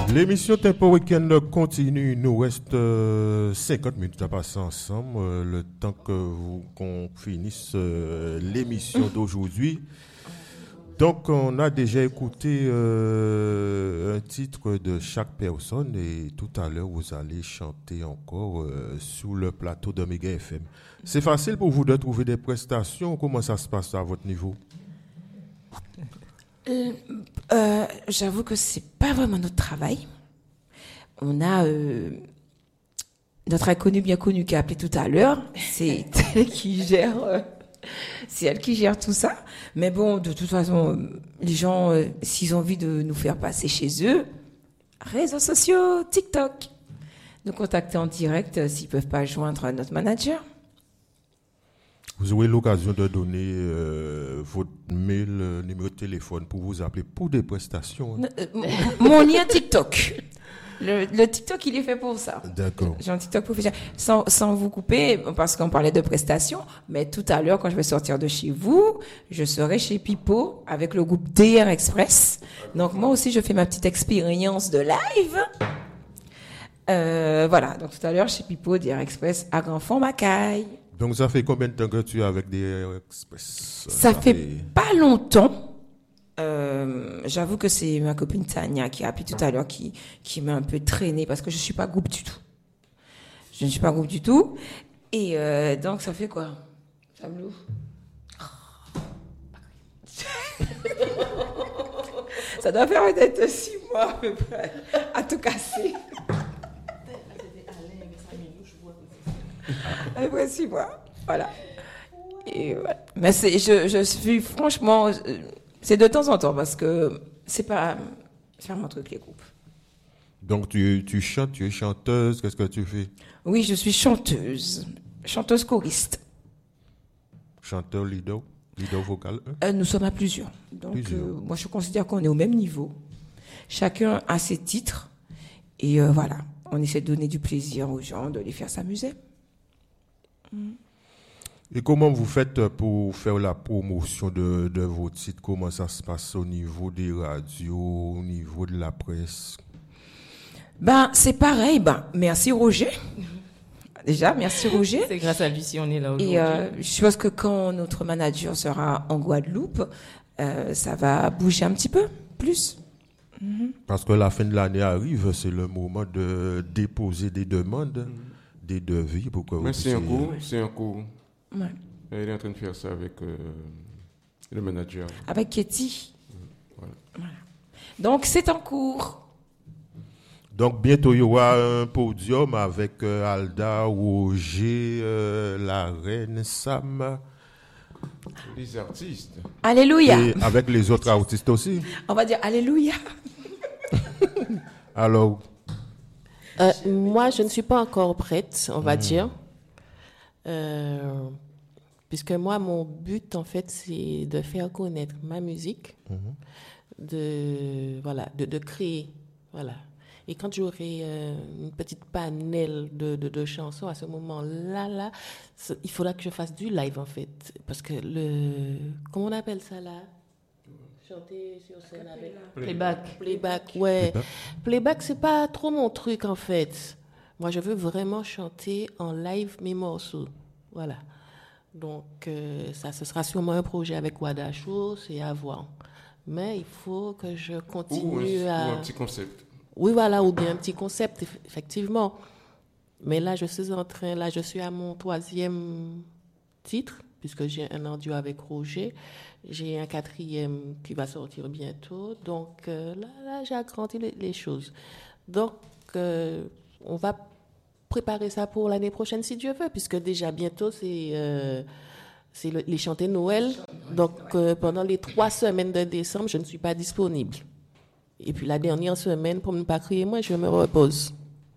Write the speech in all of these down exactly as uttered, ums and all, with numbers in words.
L'émission Tempo Weekend continue. Il nous reste euh, cinquante minutes à passer ensemble. Euh, le temps que vous, qu'on finisse euh, l'émission d'aujourd'hui. Donc, on a déjà écouté euh, un titre de chaque personne et tout à l'heure, vous allez chanter encore euh, sous le plateau de Méga F M. C'est facile pour vous de trouver des prestations? Comment ça se passe à votre niveau? Euh, euh, j'avoue que c'est pas vraiment notre travail. On a euh, notre inconnue bien connue qui a appelé tout à l'heure. C'est elle qui gère, euh, c'est elle qui gère tout ça. Mais bon, de toute façon, les gens, euh, s'ils ont envie de nous faire passer chez eux, réseaux sociaux, TikTok, nous contacter en direct euh, s'ils peuvent pas joindre notre manager. Vous aurez l'occasion de donner euh, votre mail, euh, numéro de téléphone pour vous appeler pour des prestations. Euh, mon lien TikTok. Le, le TikTok, il est fait pour ça. D'accord. J'ai un TikTok professionnel. Sans, sans vous couper, parce qu'on parlait de prestations, mais tout à l'heure, quand je vais sortir de chez vous, je serai chez Pipo avec le groupe D R Express. Donc, moi aussi, je fais ma petite expérience de live. Euh, voilà. Donc, tout à l'heure, chez Pipo, D R Express, à Grand-Fond, Macaille. Donc, ça fait combien de temps que tu es avec des Express? Ça, ça fait, fait pas longtemps. Euh, j'avoue que c'est ma copine Tania qui a appelé tout à l'heure qui, qui m'a un peu traînée parce que je suis pas groupe du tout. Je ne suis pas groupe du tout. Et euh, donc, ça fait quoi? Ça me l'ouvre. Ça doit faire peut-être six mois à peu près à tout casser. Après six mois, voilà. Et voilà. Mais c'est, je, je suis franchement, c'est de temps en temps parce que c'est pas, c'est pas mon truc les groupes. Donc tu, tu chantes, tu es chanteuse, qu'est-ce que tu fais? Oui, je suis chanteuse, chanteuse choriste. Chanteur, leader, leader vocal. Hein? Euh, nous sommes à plusieurs. Donc plusieurs. Euh, moi je considère qu'on est au même niveau. Chacun a ses titres et euh, voilà, on essaie de donner du plaisir aux gens, de les faire s'amuser. Et comment vous faites pour faire la promotion de, de vos titres? Comment ça se passe au niveau des radios, au niveau de la presse? Ben, c'est pareil. Ben, merci Roger. Déjà, merci Roger. C'est grâce à lui si on est là aujourd'hui. Et euh, je pense que quand notre manager sera en Guadeloupe, euh, ça va bouger un petit peu plus. Mm-hmm. Parce que la fin de l'année arrive, c'est le moment de déposer des demandes. Mm-hmm. Des devis pour que vous Mais c'est un cours, ouais. c'est un cours. Ouais. Elle est en train de faire ça avec euh, le manager. Avec Ketty. Mmh, voilà. Voilà. Donc c'est en cours. Donc bientôt il y aura un podium avec euh, Alda, Roger, euh, la reine, Sam. Les artistes. Alléluia. Et avec les autres artistes aussi. On va dire Alléluia. Alors. Euh, moi, je ne suis pas encore prête, on va mmh. dire. Euh, puisque moi, mon but, en fait, c'est de faire connaître ma musique, mmh. de, voilà, de, de créer. Voilà. Et quand j'aurai euh, une petite panel de, de, de chansons, à ce moment-là, là, il faudra que je fasse du live, en fait. Parce que le... Comment on appelle ça, là? Chanter sur scène avec playback. Playback, ouais. Playback, playback c'est pas trop mon truc en fait. Moi, je veux vraiment chanter en live mes morceaux. Voilà. Donc, euh, ça, ce sera sûrement un projet avec Wada Show, c'est à voir. Mais il faut que je continue ou un, à. Ou un petit concept. Oui, voilà, ou bien un petit concept, effectivement. Mais là, je suis en train, là, je suis à mon troisième titre, puisque j'ai un en duo avec Roger. J'ai un quatrième qui va sortir bientôt. Donc euh, là, là, j'ai agrandi les, les choses. Donc, euh, on va préparer ça pour l'année prochaine, si Dieu veut, puisque déjà bientôt, c'est, euh, c'est le, les chantés Noël. Donc, euh, pendant les trois semaines de décembre, je ne suis pas disponible. Et puis la dernière semaine, pour ne pas crier, moi, je me repose.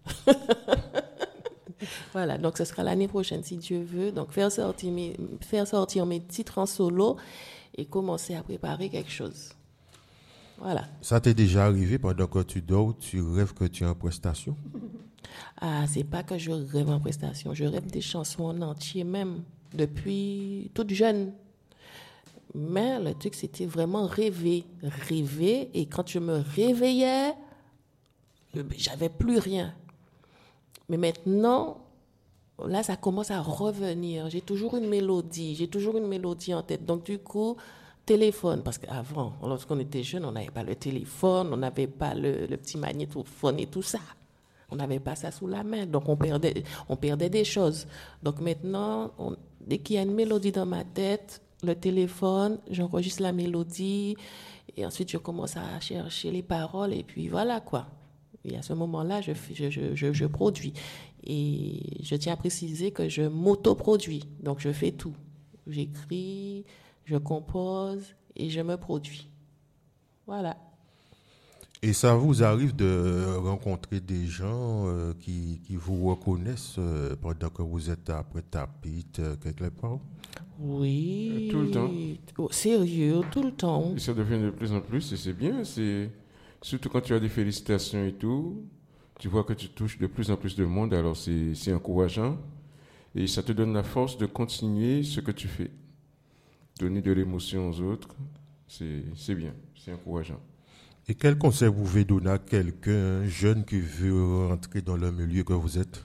Voilà, donc ce sera l'année prochaine, si Dieu veut. Donc, faire sortir mes, faire sortir mes titres en solo et commencer à préparer quelque chose. Voilà. Ça t'est déjà arrivé pendant que tu dors, tu rêves que tu es en prestation? Ah, c'est pas que je rêve en prestation, je rêve des chansons en entier même, depuis toute jeune. Mais le truc, c'était vraiment rêver, rêver. Et quand je me réveillais, j'avais plus rien. Mais maintenant, là, ça commence à revenir. J'ai toujours une mélodie, j'ai toujours une mélodie en tête. Donc, du coup, téléphone, parce qu'avant, lorsqu'on était jeune, on n'avait pas le téléphone, on n'avait pas le, le petit magnétophone et tout ça. On n'avait pas ça sous la main, donc on perdait, on perdait des choses. Donc maintenant, on, dès qu'il y a une mélodie dans ma tête, le téléphone, j'enregistre la mélodie et ensuite je commence à chercher les paroles et puis voilà quoi. Et à ce moment-là, je, je, je, je, je produis. Et je tiens à préciser que je m'autoproduis, donc je fais tout. J'écris, je compose et je me produis. Voilà. Et ça vous arrive de rencontrer des gens euh, qui, qui vous reconnaissent euh, pendant que vous êtes après tapis euh, quelque part? Oui. Tout le temps. Oh, sérieux, tout le temps. Et ça devient de plus en plus, et c'est bien. C'est... Surtout quand tu as des félicitations et tout, tu vois que tu touches de plus en plus de monde, alors c'est, c'est encourageant. Et ça te donne la force de continuer ce que tu fais. Donner de l'émotion aux autres, c'est, c'est bien, c'est encourageant. Et quel conseil vous pouvez donner à quelqu'un, un jeune qui veut rentrer dans le milieu que vous êtes?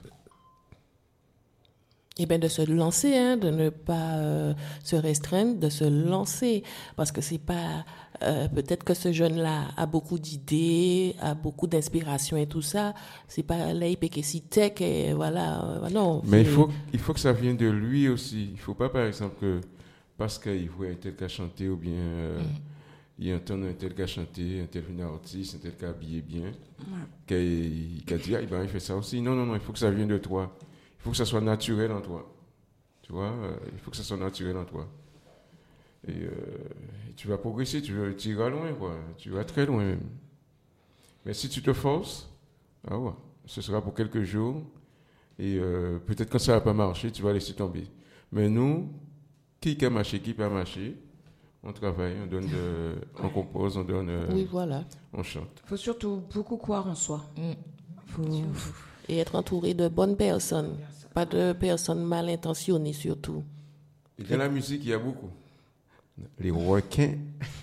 Eh bien, de se lancer, hein, de ne pas euh, se restreindre, de se lancer. Parce que c'est pas... Euh, peut-être que ce jeune-là a beaucoup d'idées, a beaucoup d'inspiration et tout ça. C'est pas l'Aipekesitech et voilà. Euh, non. Mais il faut, il faut que ça vienne de lui aussi. Il ne faut pas, par exemple, que parce qu'il voit un tel qu'à chanter ou bien... Euh, mm. Il entend un tel qu'à chanter, un tel artiste, un tel qu'à habiller bien, ouais. Qu'à dit, ah, ben, il fait ça aussi. Non, non, non, il faut que ça vienne de toi. Il faut que ça soit naturel en toi. Tu vois, euh, il faut que ça soit naturel en toi. Et, euh, et tu vas progresser, tu, vas, tu iras loin, quoi. Tu vas très loin même. Mais si tu te forces, ah ouais, ce sera pour quelques jours. Et euh, peut-être quand ça ne va pas marcher, tu vas laisser tomber. Mais nous, qui a marché, qui n'a pas marché, on travaille, on donne, de, on compose, on donne, oui, voilà. On chante. Il faut surtout beaucoup croire en soi. Mm. Faut... Et être entouré de bonnes personnes, pas de personnes mal intentionnées surtout. Et dans la musique, il y a beaucoup. Les requins.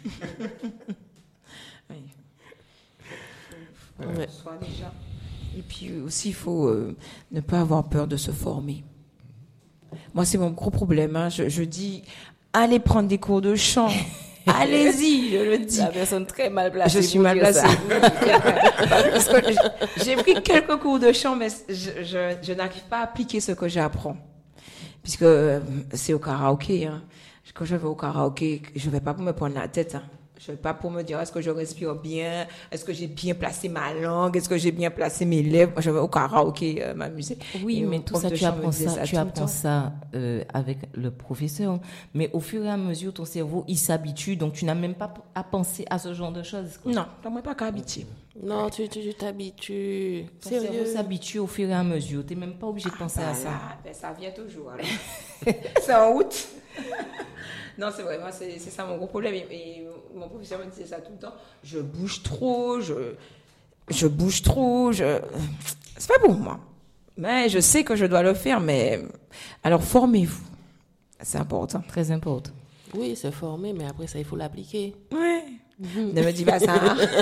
Oui. Ouais. Ouais. Déjà. Et puis aussi, il faut euh, ne pas avoir peur de se former. Moi, c'est mon gros problème. Hein. Je, je dis... Allez prendre des cours de chant. Allez-y, je le dis. La personne très mal placée. Je suis mal placée. Parce que j'ai pris quelques cours de chant, mais je, je, je n'arrive pas à appliquer ce que j'apprends. Puisque c'est au karaoké. Hein. Quand je vais au karaoké, je ne vais pas pour me prendre la tête. Hein. Je ne vais pas pour me dire est-ce que je respire bien, est-ce que j'ai bien placé ma langue, est-ce que j'ai bien placé mes lèvres. Je vais au karaoké euh, m'amuser. Oui, et mais tout ça, tu apprends ça, ça, tu apprends ça euh, avec le professeur. Mais au fur et à mesure, ton cerveau, il s'habitue. Donc, tu n'as même pas à penser à ce genre de choses. Quoi. Non, tu n'as pas qu'à habituer. Non, tu, tu, tu t'habitues. Ton Sérieux? cerveau s'habitue au fur et à mesure. Tu n'es même pas obligé de penser ah, à ça. Là, ben, ça vient toujours. Alors. C'est en août. Non, c'est vrai, moi, c'est, c'est ça mon gros problème. Et, et mon professeur me disait ça tout le temps. Je bouge trop, je, je bouge trop, je... c'est pas pour moi. Mais je sais que je dois le faire, mais alors formez-vous. C'est important. Très important. Oui, se former, mais après ça, il faut l'appliquer. Oui. Mm-hmm. Ne me dis pas ça.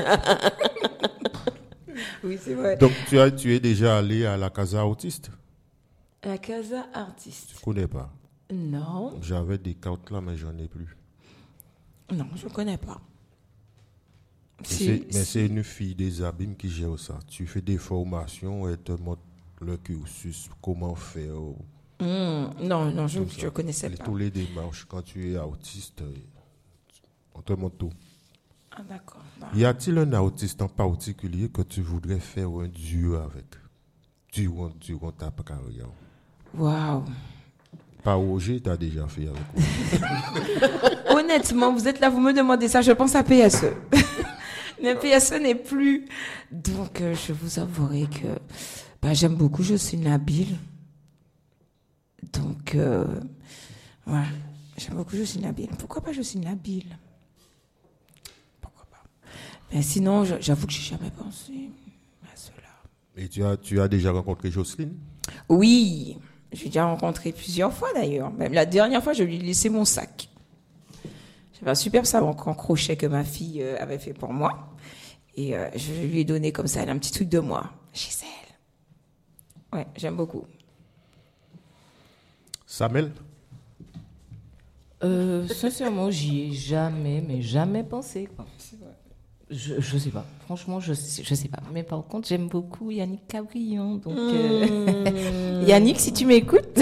Oui, c'est vrai. Donc, tu, as, tu es déjà allé à la Casa Artiste? La Casa Artiste. Je ne connais pas. Non. J'avais des cartes là, mais j'en ai plus. Non, je ne connais pas. C'est, c'est, mais c'est une fille des abîmes qui gère ça. Tu fais des formations et te montre le cursus, comment faire. Mmh, non, non, je ne connaissais les, pas. Tous les démarches, quand tu es autiste, on te montre tout. Ah, d'accord. Bah. Y a-t-il un autiste en particulier que tu voudrais faire un duo avec durant, durant ta carrière? Waouh! Pas Roger, tu as déjà fait avec moi. Honnêtement, vous êtes là, vous me demandez ça, je pense à P S E. Mais P S E n'est plus. Donc, euh, je vous avouerai que bah, j'aime beaucoup Jocelyne Labille. Donc, euh, voilà. J'aime beaucoup Jocelyne Labille. Pourquoi pas Jocelyne Labille? Pourquoi pas? Mais sinon, j'avoue que j'ai jamais pensé à cela. Et tu as, tu as déjà rencontré Jocelyne? Oui. J'ai déjà rencontré plusieurs fois d'ailleurs. Même la dernière fois, je lui ai laissé mon sac. J'avais un superbe savon en crochet que ma fille avait fait pour moi. Et euh, je lui ai donné comme ça un petit truc de moi. Gisèle. Ouais, j'aime beaucoup. Samuel? Euh, sincèrement, j'y ai jamais, mais jamais pensé, quoi. Je, je sais pas. Franchement, je, je sais pas. Mais par contre, j'aime beaucoup Yannick Cabrion. Donc, euh... Yannick, si tu m'écoutes.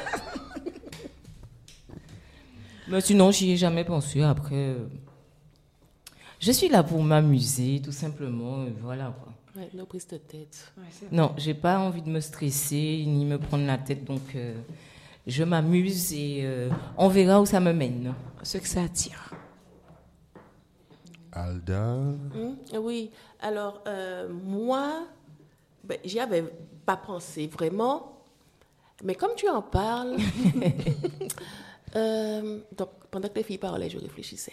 Mais sinon, j'y ai jamais pensé. Après, euh... je suis là pour m'amuser, tout simplement. Et voilà, quoi. Ouais, no prise de tête. Ouais, non, j'ai pas envie de me stresser ni me prendre la tête. Donc, euh, je m'amuse et euh, on verra où ça me mène. Ce que ça attire. Alda? Mmh, oui, alors euh, moi, ben, j'y avais pas pensé vraiment, mais comme tu en parles, euh, donc pendant que les filles parlaient, je réfléchissais.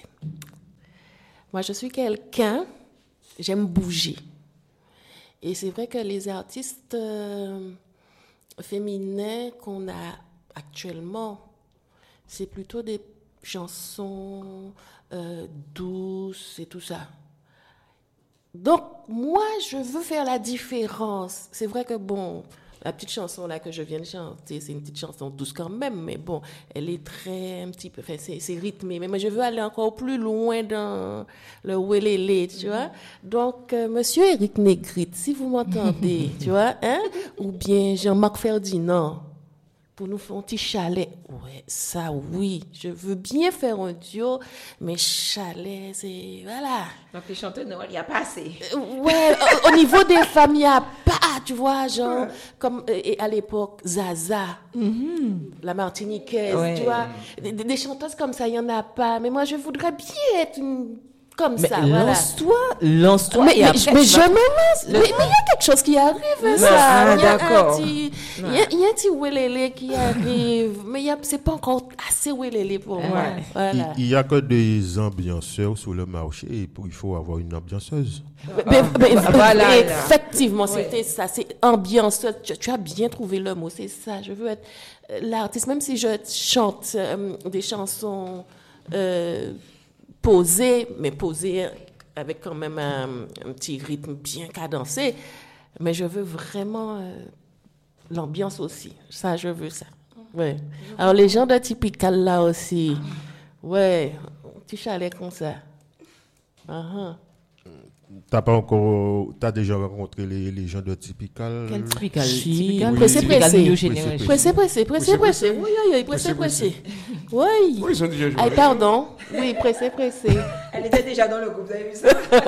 Moi, je suis quelqu'un, j'aime bouger. Et c'est vrai que les artistes euh, féminins qu'on a actuellement, c'est plutôt des chansons euh, douces et tout ça. Donc, moi, je veux faire la différence. C'est vrai que, bon, la petite chanson là que je viens de chanter, c'est une petite chanson douce quand même, mais bon, elle est très, un petit peu, enfin, c'est, c'est rythmé. Mais moi, je veux aller encore plus loin dans le wélélé, tu vois. Donc, euh, monsieur Éric Négrite, si vous m'entendez, tu vois, hein, ou bien Jean-Marc Ferdinand, pour nous faire un petit chalet. Ouais, ça, oui. Je veux bien faire un duo, mais chalet, c'est... Voilà. Donc, les chanteurs, non, il n'y a pas assez. Euh, ouais, au, au niveau des femmes, il n'y a pas, tu vois, genre, comme et à l'époque, Zaza, mm-hmm. la Martiniquaise, ouais. Tu vois. Des, des chanteuses comme ça, il n'y en a pas. Mais moi, je voudrais bien être une... Comme mais ça, lance-toi, voilà. lance-toi. Mais, et mais, après, mais je me lance. Le... Mais il y a quelque chose qui arrive, ouais. ça. Ah, il y a d'accord. Un petit, il y a, il y a un petit wélélé qui arrive, mais il y a, c'est pas encore assez wélélé pour ouais. moi. Voilà. Il n'y a que des ambianceurs sur le marché et il faut avoir une ambianceuse. Mais, mais, mais, voilà, mais effectivement, ouais. C'était ça, c'est ambianceuse. Tu, tu as bien trouvé le mot, c'est ça. Je veux être euh, l'artiste, même si je chante euh, des chansons euh, posées, mais posées avec quand même un, un petit rythme bien cadencé, mais je veux vraiment euh, l'ambiance aussi. Ça, je veux ça. Ouais. Alors, les gens de Typical, là aussi, ouais, un petit chalet comme ça. Uh-huh. T'as pas encore, t'as déjà rencontré les, les gens de Typical? Quel Typical? Si. Typical, pressé, pressé. Pressé, pressé, pressé, pressé. Oui, oui, oui, pressé, pressé. Oui. Oui, ils ont déjà joué. Ah, pardon. Oui, pressé, pressé. Elle était déjà dans le groupe, vous avez vu ça?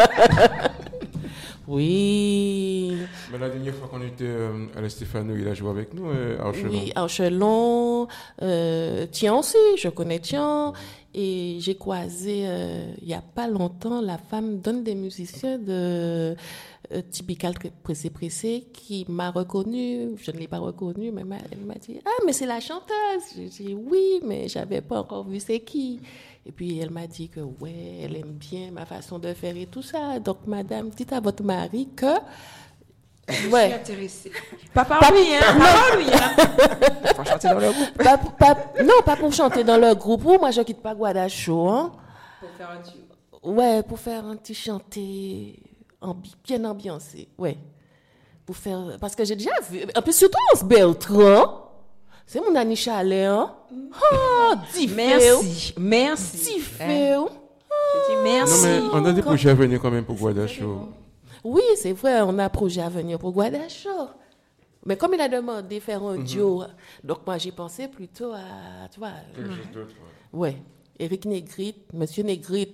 Oui. Mais la dernière fois qu'on était euh, à l'Estéphano, il a joué avec nous, euh, à Archelon. Oui, Archelon. Euh, Tian aussi, je connais Tian. Et j'ai croisé, euh, il n'y a pas longtemps, la femme d'un des musiciens de euh, Typical Pressé Pressé qui m'a reconnue. Je ne l'ai pas reconnue, mais elle m'a dit « Ah, mais c'est la chanteuse !» J'ai dit « Oui, mais je n'avais pas encore vu c'est qui ?» Et puis elle m'a dit que ouais, elle aime bien ma façon de faire et tout ça. Donc madame, dites à votre mari que... Je ouais. suis intéressée. Pas par lui, hein. Pas par lui, hein. Pour chanter dans le groupe. Pas, pas, non, pas pour chanter dans le groupe. Moi, je quitte pas Guadacho, hein. Pour faire un duo. Ouais, pour faire un petit chanté ambi- bien ambiancé. Ouais. Pour faire... Parce que j'ai déjà vu... En plus, surtout en Bertrand. C'est mon Annie Chalet, hein. Oh, diffé. Merci. Merci. Diffé. Hein? Je dis merci. Non, mais on a des projets à venir quand même pour Guadacho. Oui, c'est vrai, on a un projet à venir pour Guadacho. Mais comme il a demandé de faire un duo, mm-hmm. donc moi j'ai pensé plutôt à, tu vois, quelque chose d'autre. Ouais. ouais, Éric Négrite, Monsieur Négrite.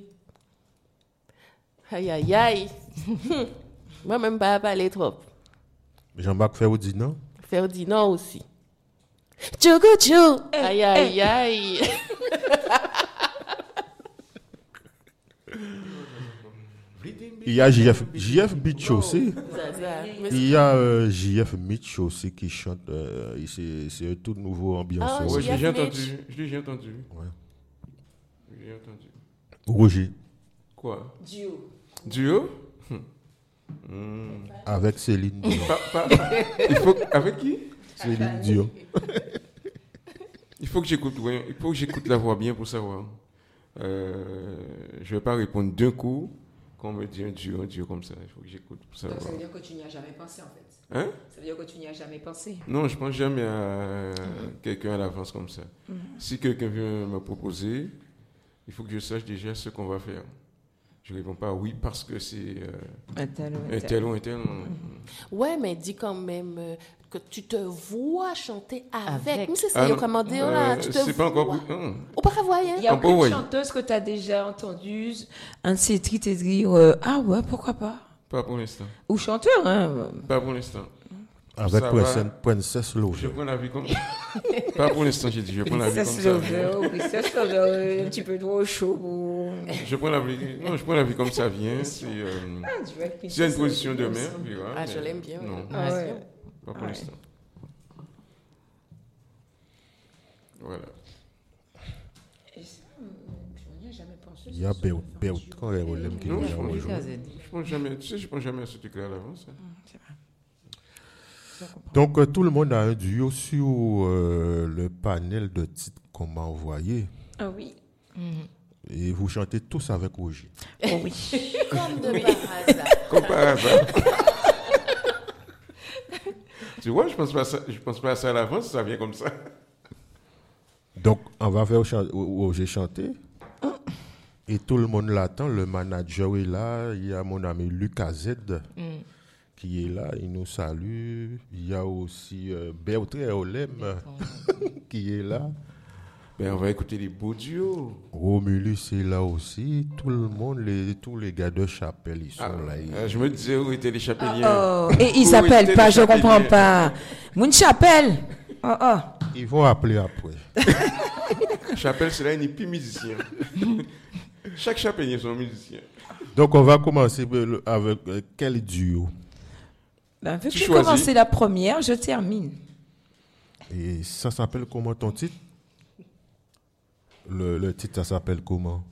Aïe aïe aïe. Moi même pas parler trop. Jean-Marc Ferdinand. Ferdinand aussi. Tchoukou tchou. Aïe aïe aïe. Il y a J F, J F Mitch aussi. Il y a euh, J F Mitch aussi qui chante. Euh, c'est, c'est un tout nouveau ambiance. Ah, ouais, J F j'ai Mitch. entendu. Je l'ai entendu. Ouais. J'ai entendu. Roger. Quoi? Duo. Duo? Mmh. Avec Céline Dion. Pa, pa, pa. Il faut, avec qui? Céline Dion. Il faut que j'écoute, ouais, il faut que j'écoute la voix bien pour savoir. Euh, je ne vais pas répondre d'un coup. quand on me dit un duo, un duo comme ça, il faut que j'écoute pour savoir. Donc ça veut dire que tu n'y as jamais pensé en fait. Hein? Ça veut dire que tu n'y as jamais pensé. Non, je pense jamais à mm-hmm. quelqu'un à l'avance comme ça. Mm-hmm. Si quelqu'un vient me proposer, il faut que je sache déjà ce qu'on va faire. Je ne réponds pas oui parce que c'est euh, un tel ou un tel. ou un tel. Mm-hmm. Ouais, mais dis quand même euh, que tu te vois chanter avec. Avec. Mais c'est ça, il y a comment dire là, tu te c'est vois. pas encore plus. Hum. Ou pas voyer. Il y a beaucoup de chanteuses que tu as déjà entendues, un de ces titres et dire euh, ah ouais, pourquoi pas. Pas pour l'instant. Ou chanteur, hein. Pas pour l'instant. Avec Princess Lover. Je prends la vie comme pas pour l'instant, j'ai dit, je prends la vie comme ça. Princess Lover, un petit peu trop chaud. Pour... Je prends la vie, non, je prends la vie comme ça vient. C'est euh, ah, c'est une position de mère. Ah, je l'aime bien. Non, ah, ouais. pas pour ouais. l'instant. Voilà. Il y a Bertrand et Rolem qui nous ont rejoint. Je pense jamais, tu sais, je pense jamais à ce truc-là à l'avance. C'est vrai. Donc, euh, tout le monde a un duo sur euh, le panel de titres qu'on m'a envoyé. Ah oui. Mm-hmm. Et vous chantez tous avec Roger. Oh oui. Comme de par hasard. Comme par hasard. Tu vois, je pense pas ça, je pense pas à ça à l'avance, ça vient comme ça. Donc, on va faire Roger chanter. Et tout le monde l'attend. Le manager est là. Il y a mon ami Lucas Z. Mm. qui est là, il nous salue. Il y a aussi euh, Bertrand Olem qui est là. Ben, on va écouter les beaux duos. Romulus est là aussi. Tout le monde, les, tous les gars de Chapelle, ils sont ah, là. Ils... Euh, je me disais où étaient les chapeliers. Oh, oh. Et ils s'appellent pas, je comprends pas. Mon chapelle. Oh, oh. Ils vont appeler après. Chapelle, c'est là, il n'est plus musicien. Chaque chapelier est un musicien. Donc, on va commencer avec euh, quel duo? Ben, vu que j'ai commencé la première, je termine. Et ça s'appelle comment ton titre? Le, le titre, ça s'appelle comment?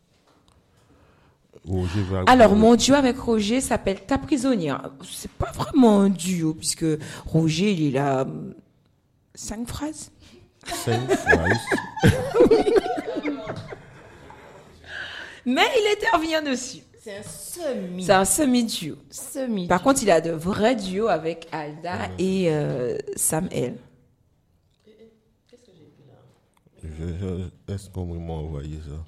Roger va... Alors, mon duo avec Roger s'appelle Ta prisonnière. C'est pas vraiment un duo, puisque Roger, il est là... Cinq phrases? Cinq phrases. Mais il intervient dessus. C'est un semi. C'est un semi-duo. Semi. Par contre, il a de vrais duos avec Alda mmh. et euh, Sam L. Qu'est-ce que j'ai vu là? Je, je, Est-ce qu'on m'a envoyé ça?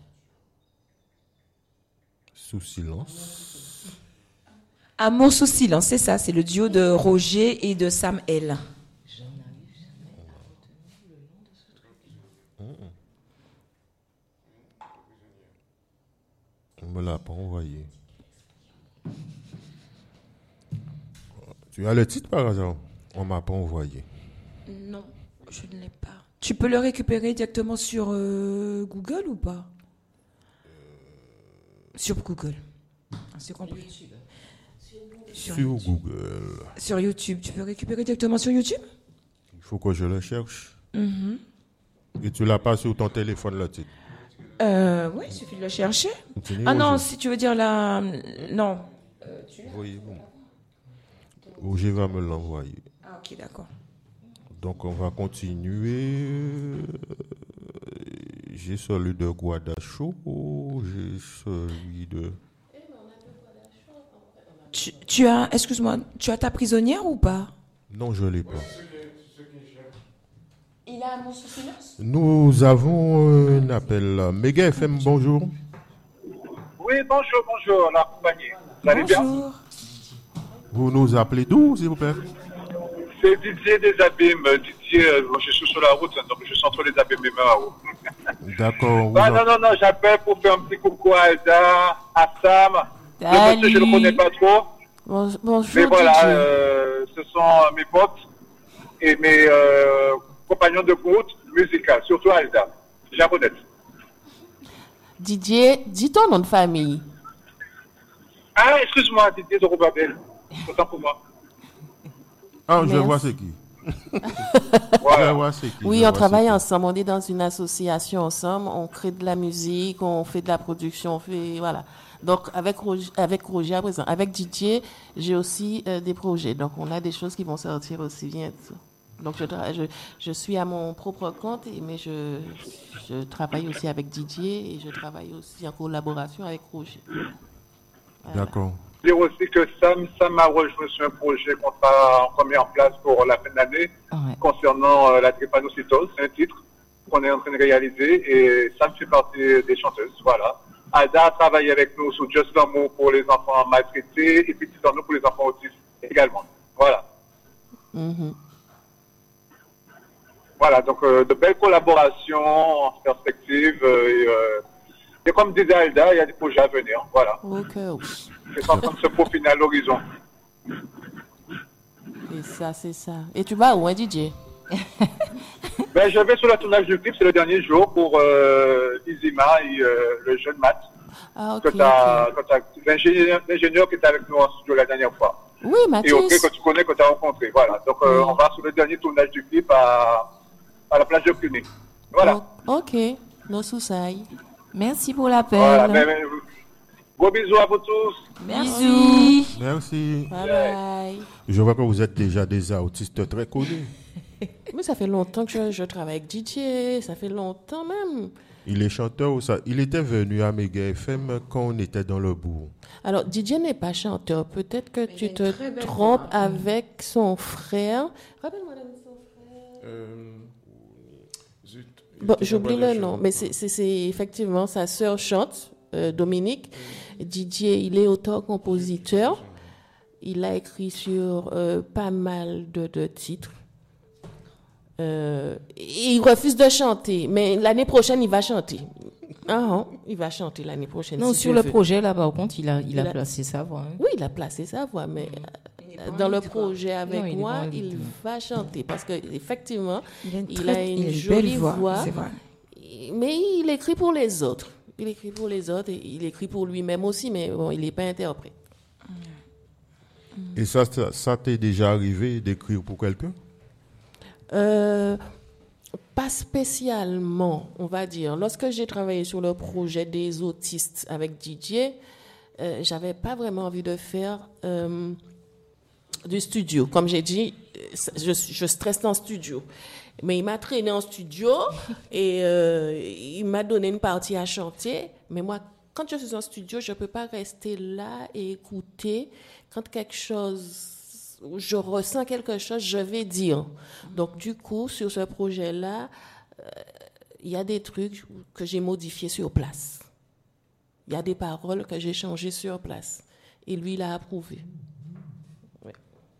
Sous silence. Amour sous silence, c'est ça. C'est le duo de Roger et de Sam L. Je n'arrive jamais à retenir le nom de ce truc. Mmh. On ne me l'a pas envoyé. Tu as le titre par hasard? On ne m'a pas envoyé. Non, je ne l'ai pas. Tu peux le récupérer directement sur euh, Google ou pas? euh... Sur Google. C'est compris. Sur, sur Google. Sur YouTube. Tu peux récupérer directement sur YouTube? Il faut que je le cherche. Mm-hmm. Et tu ne l'as pas sur ton téléphone, le titre? Euh, oui, il suffit de le chercher. Continue, ah non, si tu veux dire la... Non. Euh, tu oui, bon. Roger va me l'envoyer. Ah, ok, d'accord. Donc, on va continuer. J'ai celui de Guadacho. J'ai celui de... Tu, tu as... Excuse-moi, tu as ta prisonnière ou pas? Non, je ne l'ai pas. Il a Amour sous silence? Nous avons un appel. Méga F M, bonjour. Oui, bonjour, bonjour, la compagnie. Vous allez bien? Bonjour. Vous nous appelez d'où, s'il vous plaît? C'est Didier des Abîmes. Didier, je suis sur la route, donc je suis entre les Abîmes et Mao. D'accord. Bah, non, non, non, j'appelle pour faire un petit coucou à Elda, à Sam. Le monsieur, je ne le connais pas trop. Bon, bonjour, mais voilà, Didier. Euh, ce sont mes potes et mes euh, compagnons de route musicale, surtout Elda, japonaise. Didier, dis ton nom de famille. Ah, excuse-moi, Didier de Robabel. Autant pour moi. Ah, je vois c'est qui. Voilà. Je vois c'est qui. Oui, je on travaille qui. ensemble. On est dans une association ensemble. On crée de la musique, on fait de la production, on fait voilà. Donc avec Roger, avec Roger à présent, avec Didier, j'ai aussi euh, des projets. Donc on a des choses qui vont sortir aussi bientôt. Donc je, je, je suis à mon propre compte, mais je, je travaille aussi avec Didier et je travaille aussi en collaboration avec Roger. Voilà. D'accord. Dire aussi que Sam, Sam a rejoint sur un projet qu'on a, qu'on met en place pour la fin de l'année Ouais. concernant euh, la drépanocytose. C'est un titre qu'on est en train de réaliser et Sam fait partie des chanteuses. Voilà. Alda a travaillé avec nous sur Just L'amour pour les enfants maltraités et Petit Arnaud pour les enfants autistes également. Voilà. Mhm. Voilà, donc euh, de belles collaborations en perspective. Euh, et, euh, et comme disait Alda, il y a des projets à venir. Voilà. Ok, oui. C'est en train de se profiler à l'horizon. C'est ça, c'est ça. Et tu vas où, hein, D J? Ben, je vais sur le tournage du clip, c'est le dernier jour pour euh, Izima et euh, le jeune Matt. Ah, ok. Que t'as- ok. que t'as- l'ingénieur, l'ingénieur qui était avec nous en studio la dernière fois. Oui, Et Mathis. OK, que tu connais, que tu as rencontré. Voilà. Donc, euh, Oui. on va sur le dernier tournage du clip à, à la plage de Cluny. Voilà. O- Ok, nos soucis. Merci pour l'appel. Voilà. Ben, ben, gros bisous à vous tous. Merci. Merci. Bye bye. Je vois que vous êtes déjà des artistes très connus. Mais ça fait longtemps que je, je travaille avec D J. Ça fait longtemps même. Il est chanteur ou ça? Il était venu à Méga F M quand on était dans le bourg. Alors, D J n'est pas chanteur. Peut-être que il a tu une te très belle trompes voix. avec son frère. Rappelle-moi le nom de son frère. Euh, zut, il Bon, était j'oublie pas le de nom, chant. mais c'est, c'est, c'est effectivement sa sœur chante, euh, Dominique. D J, il est auteur-compositeur. Il a écrit sur euh, pas mal de, de titres. Euh, il refuse de chanter, mais l'année prochaine, il va chanter. Ah, ah, il va chanter l'année prochaine. Non, si sur Dieu le veut. projet, là, par contre, il a, il a Il a- placé sa voix. hein. Oui, il a placé sa voix, mais euh, dans le projet avec Non, il est moi, pas il invité. va chanter parce que effectivement, Il a une, il très- a une il a jolie belle voix. voix. C'est vrai. mais il écrit pour les autres. Il écrit pour les autres et il écrit pour lui-même aussi, mais bon, il n'est pas interprète. Et ça, ça, ça t'est déjà arrivé d'écrire pour quelqu'un? Euh, pas spécialement, on va dire. Lorsque j'ai travaillé sur le projet des autistes avec Didier, euh, j'avais pas vraiment envie de faire euh, du studio. Comme j'ai dit, je, je stresse en studio. Mais il m'a traîné en studio et euh, il m'a donné une partie à chanter. Mais moi, quand je suis en studio, je ne peux pas rester là et écouter. Quand quelque chose, je ressens quelque chose, je vais dire. Donc, du coup, sur ce projet-là, euh, il y a des trucs que j'ai modifiés sur place. Il y a des paroles que j'ai changées sur place. Et lui, il a approuvé. Ouais.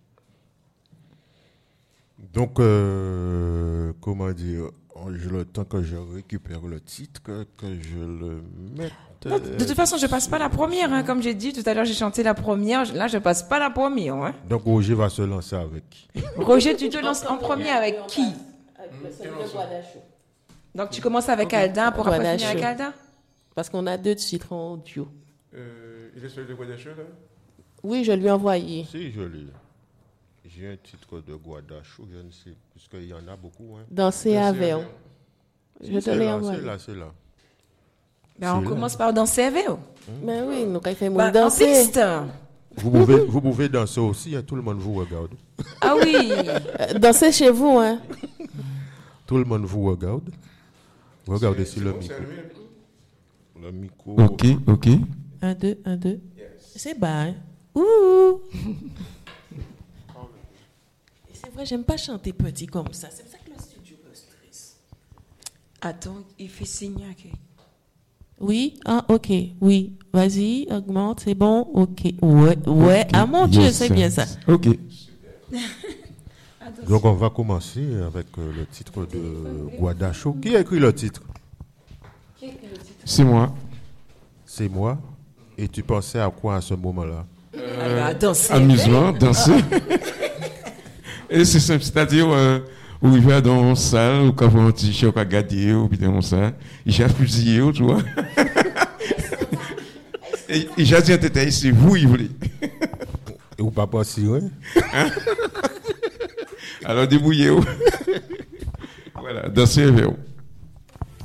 Donc, euh, comment dire, je- le temps que je récupère le titre, que, que je le mette. Non, de toute façon, je passe pas la première. Hein. Comme j'ai dit tout à l'heure, j'ai chanté la première. Là, je passe pas la première. Hein. Donc, Roger va se lancer avec qui? Roger, tu te lances en premier avec qui? Avec le seul de Guadacho. Donc, tu commences avec Alda pour après Voilà, finir avec je- Alda? Parce qu'on a deux titres en audio. Euh, il est celui de Guadacho, là? Oui, je lui ai envoyé. Si, je l'ai. J'ai un titre de Guadacho, je ne sais, puisqu'il y en a beaucoup. Hein. Danser avec. Je te C'est l'ai là, envoyé. c'est là, c'est là. Ben, on C'est commence par danser avec eux. Mais oui, nous, quand il fait mon Ben, en danser. piste. Vous pouvez, vous pouvez danser aussi, hein, tout le monde vous regarde. Ah oui. Euh, Danser chez vous, hein. Tout le monde vous regarde. Regardez si le bon, micro. c'est allumé, Le micro. Ok, ok. Un, deux, un, deux. C'est bas, hein. Ouh. Et c'est vrai, j'aime pas chanter petit comme ça. C'est pour ça que le studio me stresse. Attends, il fait signe. ok. Oui, ah, ok, oui. Vas-y, augmente, c'est bon, ok. Ouais, ouais. Ah mon Dieu, Yes, c'est bien ça. Ok. Donc on va commencer avec euh, le titre de Guadacho. Qui a écrit le titre? C'est moi. C'est moi. Et tu pensais à quoi à ce moment-là? Elle va danser. Amusement, danser. Et c'est simple, c'est-à-dire, euh, où il va dans une salle, ou quand il a un t-shirt à garder, ou bien dans ça, il a fusillé, tu vois. Et il a dit à tête, c'est vous, il voulait. Et vous pas pensé, ouais? Alors débrouillez-vous. Voilà, danser vers vous.